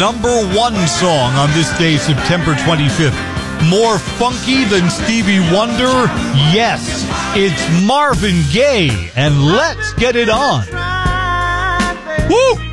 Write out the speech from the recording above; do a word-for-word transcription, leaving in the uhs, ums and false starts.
number one song on this day, September twenty-fifth. More funky than Stevie Wonder? Yes, it's Marvin Gaye, and let's get it on. Woo!